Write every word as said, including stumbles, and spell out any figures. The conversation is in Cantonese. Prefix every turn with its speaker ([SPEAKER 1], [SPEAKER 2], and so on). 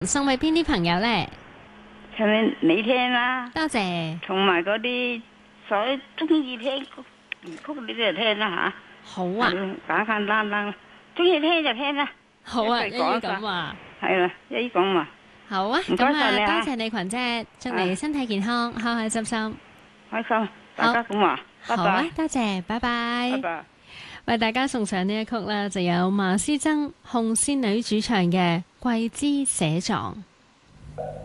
[SPEAKER 1] 送俾邊啲朋友呢？
[SPEAKER 2] 係咪你聽啦？
[SPEAKER 1] 多謝。
[SPEAKER 2] 同埋嗰啲所有中意聽粵曲，你哋就聽啦吓。
[SPEAKER 1] 好啊，
[SPEAKER 2] 簡簡單單，中意聽就聽啦。
[SPEAKER 1] 好啊，一於
[SPEAKER 2] 一句講
[SPEAKER 1] 咁話。
[SPEAKER 2] 係啦，一於講話。
[SPEAKER 1] 好啊，
[SPEAKER 2] 唔該
[SPEAKER 1] 咁啊，
[SPEAKER 2] 晒你啊
[SPEAKER 1] 多謝你群姐，祝你身體健康，開開心心。
[SPEAKER 2] 開心，大家咁話。拜
[SPEAKER 1] 好啊
[SPEAKER 2] 拜，，
[SPEAKER 1] 多謝，拜拜。
[SPEAKER 2] 拜拜。
[SPEAKER 1] 為大家送上呢一曲啦，就有馬師曾、紅線女主唱嘅《桂枝寫狀》。